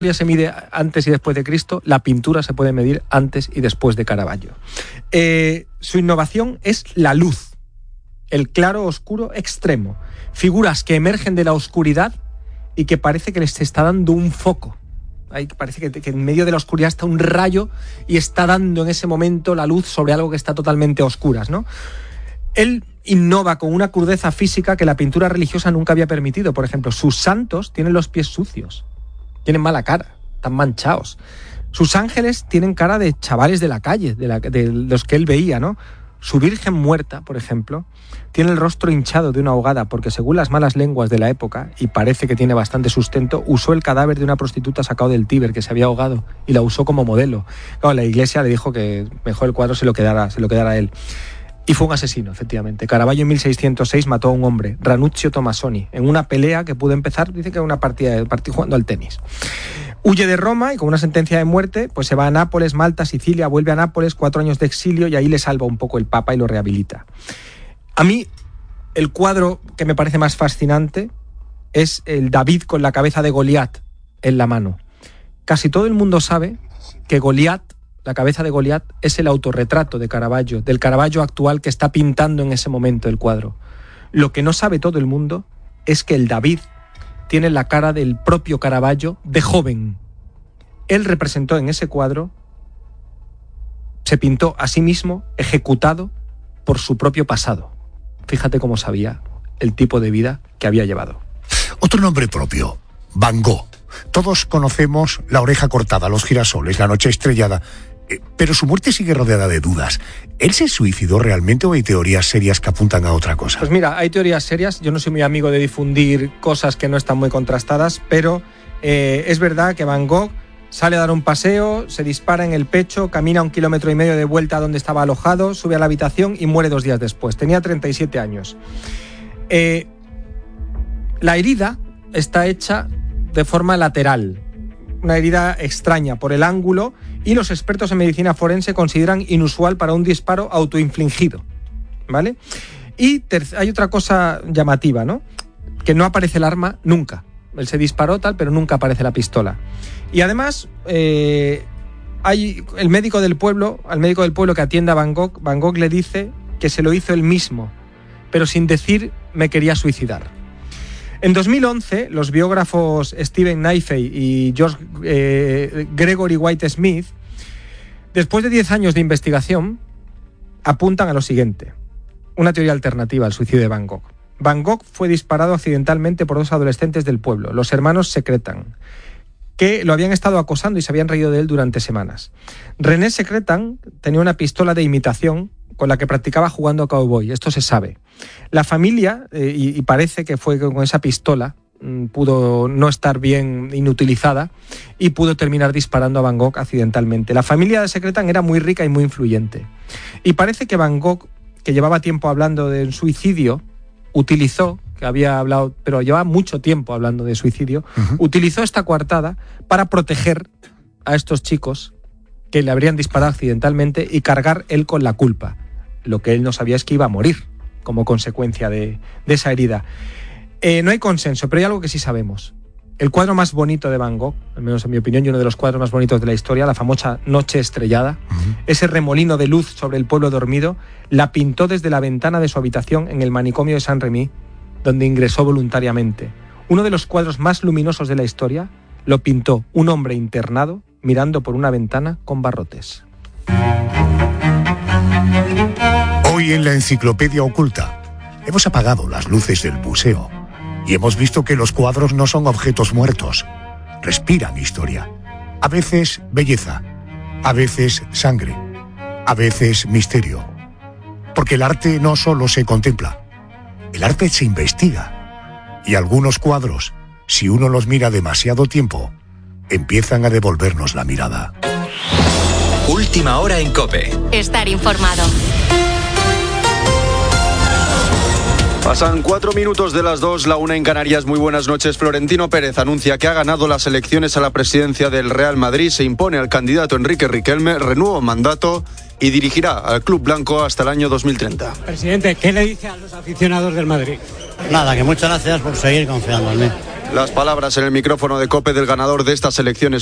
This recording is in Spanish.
se mide antes y después de Cristo, la pintura se puede medir antes y después de Caravaggio. Su innovación es la luz, el claro oscuro extremo, figuras que emergen de la oscuridad y que parece que les está dando un foco. Ahí parece que en medio de la oscuridad está un rayo y está dando en ese momento la luz sobre algo que está totalmente a oscuras, ¿no? Él innova con una crudeza física que la pintura religiosa nunca había permitido. Por ejemplo, sus santos tienen los pies sucios, tienen mala cara, están manchados. Sus ángeles tienen cara de chavales de la calle, de los que él veía, ¿no? Su Virgen muerta, por ejemplo, tiene el rostro hinchado de una ahogada porque, según las malas lenguas de la época, y parece que tiene bastante sustento, usó el cadáver de una prostituta sacado del Tíber que se había ahogado y la usó como modelo. Claro, la iglesia le dijo que mejor el cuadro se lo quedara a él. Y fue un asesino, efectivamente. Caravaggio en 1606 mató a un hombre, Ranuccio Tomasoni, en una pelea que pudo empezar, dice que era una partida jugando al tenis. Huye de Roma y con una sentencia de muerte, pues se va a Nápoles, Malta, Sicilia, vuelve a Nápoles, 4 años de exilio y ahí le salva un poco el Papa y lo rehabilita. A mí, el cuadro que me parece más fascinante es el David con la cabeza de Goliat en la mano. Casi todo el mundo sabe que Goliat, la cabeza de Goliat, es el autorretrato de Caravaggio, del Caravaggio actual que está pintando en ese momento el cuadro. Lo que no sabe todo el mundo es que el David tiene la cara del propio Caravaggio de joven. Él representó en ese cuadro, se pintó a sí mismo ejecutado por su propio pasado. Fíjate cómo sabía el tipo de vida que había llevado. Otro nombre propio, Van Gogh. Todos conocemos La oreja cortada, Los girasoles, La noche estrellada, pero su muerte sigue rodeada de dudas. ¿Él se suicidó realmente o hay teorías serias que apuntan a otra cosa? Pues mira, hay teorías serias. Yo no soy muy amigo de difundir cosas que no están muy contrastadas, pero es verdad que Van Gogh sale a dar un paseo, se dispara en el pecho, camina 1,5 kilómetros de vuelta a donde estaba alojado, sube a la habitación y muere 2 días después. Tenía 37 años. La herida está hecha de forma lateral, una herida extraña por el ángulo, y los expertos en medicina forense consideran inusual para un disparo autoinfligido, ¿vale? Y hay otra cosa llamativa, ¿no? Que no aparece el arma nunca. Él se disparó tal, pero nunca aparece la pistola. Y además, hay al médico del pueblo que atiende a Van Gogh le dice que se lo hizo él mismo, pero sin decir me quería suicidar. En 2011, los biógrafos Steven Naifeh y Gregory White Smith, después de 10 años de investigación, apuntan a lo siguiente: una teoría alternativa al suicidio de Van Gogh. Van Gogh fue disparado accidentalmente por 2 adolescentes del pueblo, los hermanos Secretan, que lo habían estado acosando y se habían reído de él durante semanas. René Secretan tenía una pistola de imitación con la que practicaba jugando a cowboy, esto se sabe. La familia, y parece que fue con esa pistola, pudo no estar bien inutilizada y pudo terminar disparando a Van Gogh accidentalmente. La familia de Secretan era muy rica y muy influyente. Y parece que Van Gogh, que llevaba tiempo hablando del suicidio, pero llevaba mucho tiempo hablando de suicidio, utilizó esta coartada para proteger a estos chicos que le habrían disparado accidentalmente y cargar él con la culpa. Lo que él no sabía es que iba a morir como consecuencia de esa herida. No hay consenso, pero hay algo que sí sabemos. El cuadro más bonito de Van Gogh, al menos en mi opinión, y uno de los cuadros más bonitos de la historia, la famosa Noche estrellada, ese remolino de luz sobre el pueblo dormido, la pintó desde la ventana de su habitación en el manicomio de Saint-Rémy, donde ingresó voluntariamente. Uno de los cuadros más luminosos de la historia lo pintó un hombre internado mirando por una ventana con barrotes. Hoy en la Enciclopedia Oculta hemos apagado las luces del museo y hemos visto que los cuadros no son objetos muertos, respiran historia. A veces belleza, a veces sangre, a veces misterio. Porque el arte no solo se contempla, el arte se investiga. Y algunos cuadros, si uno los mira demasiado tiempo, empiezan a devolvernos la mirada. Última hora en COPE. Estar informado. Pasan 4 minutos de las 2, la 1 en Canarias. Muy buenas noches. Florentino Pérez anuncia que ha ganado las elecciones a la presidencia del Real Madrid. Se impone al candidato Enrique Riquelme, renueva mandato y dirigirá al club blanco hasta el año 2030. Presidente, ¿qué le dice a los aficionados del Madrid? Nada, que muchas gracias por seguir confiando en mí. Las palabras en el micrófono de COPE del ganador de estas elecciones